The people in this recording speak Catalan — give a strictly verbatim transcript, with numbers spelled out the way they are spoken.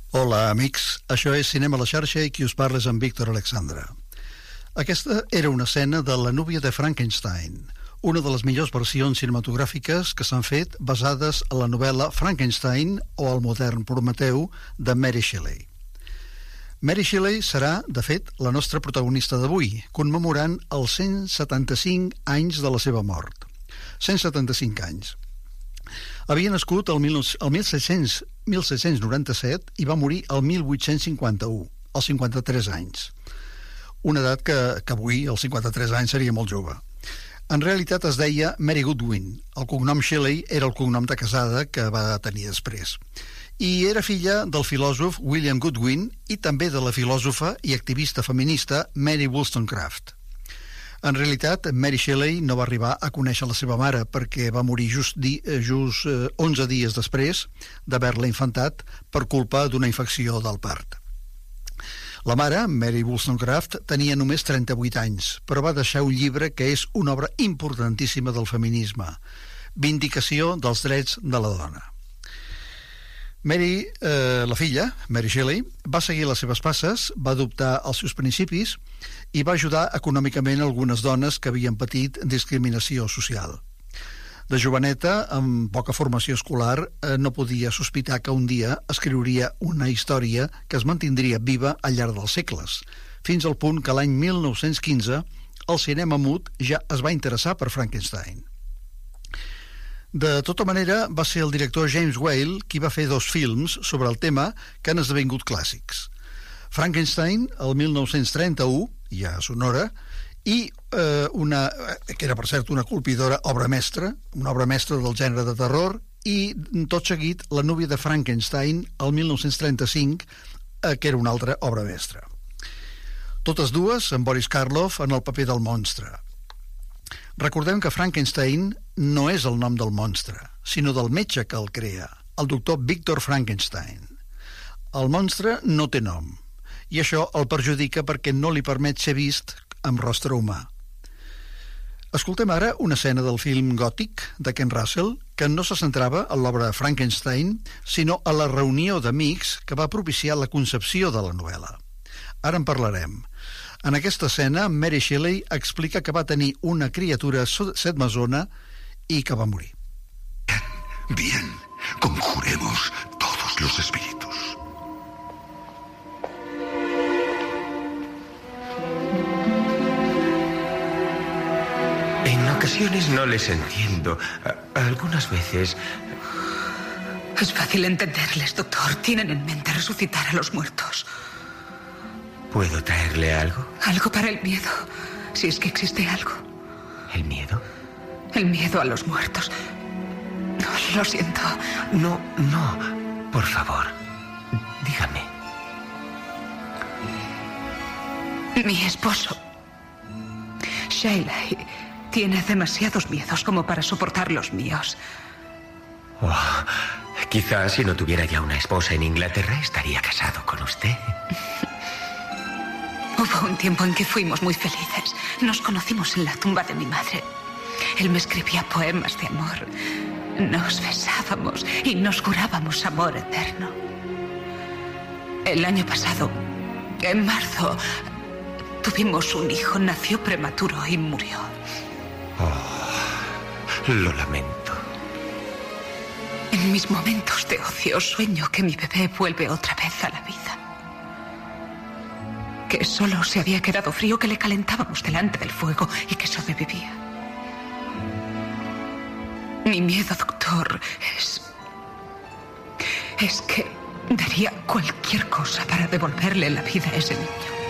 Hola, amics. Això és Cinema a la xarxa i qui us parla és en Víctor Alexandre. Aquesta era una escena de La núvia de Frankenstein, una de les millors versions cinematogràfiques que s'han fet basades a la novel·la Frankenstein o el modern Prometeu de Mary Shelley. Mary Shelley serà, de fet, la nostra protagonista d'avui, commemorant els cent setanta-cinc anys de la seva mort. cent setanta-cinc anys. Havia nascut el mil set-cents noranta-set i va morir el mil vuit-cents cinquanta-u, als cinquanta-tres anys. Una edat que, que avui, als cinquanta-tres anys, seria molt jove. En realitat es deia Mary Goodwin. El cognom Shelley era el cognom de casada que va tenir després. I era filla del filòsof William Goodwin i també de la filòsofa i activista feminista Mary Wollstonecraft. En realitat, Mary Shelley no va arribar a conèixer la seva mare perquè va morir just, di, just eh, onze dies després d'haver-la infantat per culpa d'una infecció del part. La mare, Mary Wollstonecraft, tenia només trenta-vuit anys, però va deixar un llibre que és una obra importantíssima del feminisme, Vindicació dels drets de la dona. Mary, eh, la filla, Mary Shelley, va seguir les seves passes, va adoptar els seus principis i va ajudar econòmicament algunes dones que havien patit discriminació social. De joveneta, amb poca formació escolar, eh, no podia sospitar que un dia escriuria una història que es mantindria viva al llarg dels segles, fins al punt que l'any mil nou-cents quinze el cinema mut ja es va interessar per Frankenstein. De tota manera, va ser el director James Whale qui va fer dos films sobre el tema que han esdevingut clàssics. Frankenstein, el mil nou-cents trenta-u, ja sonora, i eh, una, que era per cert una colpidora obra mestra, una obra mestra del gènere de terror, i tot seguit La núvia de Frankenstein, el mil nou-cents trenta-cinc, eh, que era una altra obra mestra. Totes dues amb Boris Karloff en el paper del monstre. Recordem que Frankenstein no és el nom del monstre, sinó del metge que el crea, el doctor Victor Frankenstein. El monstre no té nom, i això el perjudica perquè no li permet ser vist amb rostre humà. Escoltem ara una escena del film gòtic de Ken Russell que no se centrava en l'obra Frankenstein, sinó a la reunió d'amics que va propiciar la concepció de la novel·la. Ara en parlarem. En aquesta escena, Mary Shelley explica que va tenir una criatura setmesona y que va a morir. Bien, conjuremos todos los espíritus. En ocasiones no les entiendo. Algunas veces... Es fácil entenderles, doctor. Tienen en mente resucitar a los muertos. ¿Puedo traerle algo? Algo para el miedo, si es que existe algo. ¿El miedo? El miedo a los muertos. No, lo siento. No, no. Por favor, dígame. Mi esposo, Shelley, tiene demasiados miedos como para soportar los míos. Oh, quizás si no tuviera ya una esposa en Inglaterra estaría casado con usted. Hubo un tiempo en que fuimos muy felices. Nos conocimos en la tumba de mi madre. Él me escribía poemas de amor. Nos besábamos y nos jurábamos amor eterno. El año pasado, en marzo, tuvimos un hijo. Nació prematuro y murió. Oh, lo lamento. En mis momentos de ocio sueño que mi bebé vuelve otra vez a la vida. Que solo se había quedado frío, que le calentábamos delante del fuego y que sobrevivía. Mi miedo, doctor, es... es que daría cualquier cosa para devolverle la vida a ese niño.